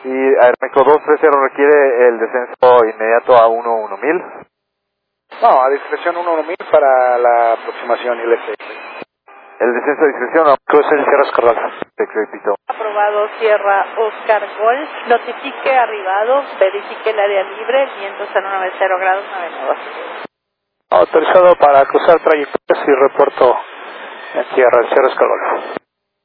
Y Aeroméxico 230 requiere el descenso inmediato a 11000. No, a discreción 11000 para la aproximación ILS. El descenso a discreción, Cruce en Sierra Escarbal. repito. Aprobado, Sierra Oscar Golf. Notifique arribado, verifique el área libre, vientos a 90 grados, navegador. Autorizado para cruzar trayectorias y reporto en tierra, en Sierra Escarbal.